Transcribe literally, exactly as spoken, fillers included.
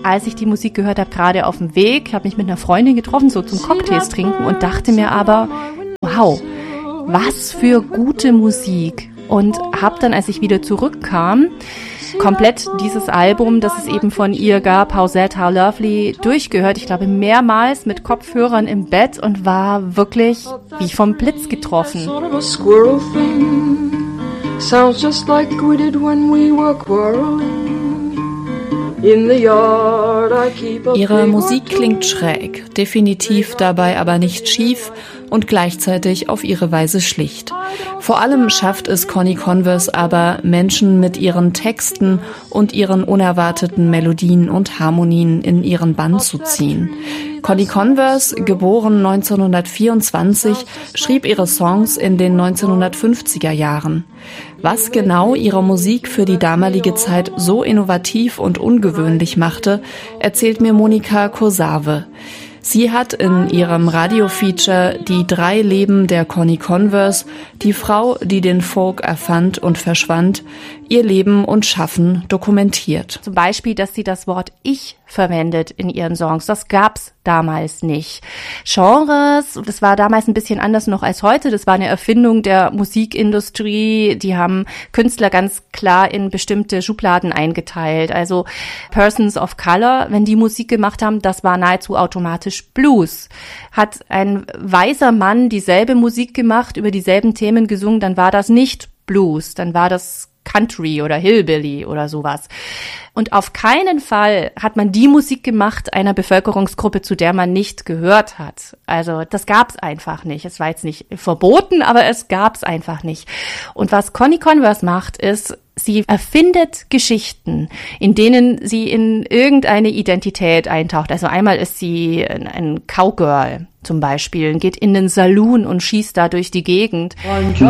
als ich die Musik gehört habe, gerade auf dem Weg, habe mich mit einer Freundin getroffen, so zum Cocktails trinken und dachte mir aber, wow, was für gute Musik. Und habe dann, als ich wieder zurückkam, komplett dieses Album, das es eben von ihr gab, How Sad, How Lovely, durchgehört. Ich glaube, mehrmals mit Kopfhörern im Bett und war wirklich wie vom Blitz getroffen. Ihre Musik klingt schräg, definitiv dabei aber nicht schief und gleichzeitig auf ihre Weise schlicht. Vor allem schafft es Connie Converse aber, Menschen mit ihren Texten und ihren unerwarteten Melodien und Harmonien in ihren Bann zu ziehen. Connie Converse, geboren neunzehnhundertvierundzwanzig, schrieb ihre Songs in den neunzehnhundertfünfziger Jahren. Was genau ihre Musik für die damalige Zeit so innovativ und ungewöhnlich machte, erzählt mir Monika Kosave. Sie hat in ihrem Radiofeature Die drei Leben der Connie Converse, die Frau, die den Folk erfand und verschwand, ihr Leben und Schaffen dokumentiert. Zum Beispiel, dass sie das Wort Ich verwendet in ihren Songs. Das gab's damals nicht. Genres, das war damals ein bisschen anders noch als heute. Das war eine Erfindung der Musikindustrie. Die haben Künstler ganz klar in bestimmte Schubladen eingeteilt. Also Persons of Color, wenn die Musik gemacht haben, das war nahezu automatisch Blues. Hat ein weißer Mann dieselbe Musik gemacht, über dieselben Themen gesungen, dann war das nicht Blues, dann war das Country oder Hillbilly oder sowas. Und auf keinen Fall hat man die Musik gemacht einer Bevölkerungsgruppe, zu der man nicht gehört hat. Also das gab's einfach nicht. Es war jetzt nicht verboten, aber es gab's einfach nicht. Und was Connie Converse macht, ist, sie erfindet Geschichten, in denen sie in irgendeine Identität eintaucht. Also einmal ist sie ein Cowgirl zum Beispiel, geht in den Saloon und schießt da durch die Gegend. One